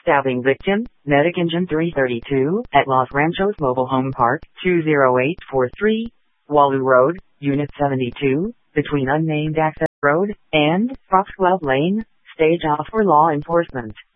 Stabbing victim, Medic Engine 332, at Los Ranchos Mobile Home Park, 20843, Walu Road, Unit 72, between Unnamed Access Road and Foxglove Lane. Stage off for law enforcement.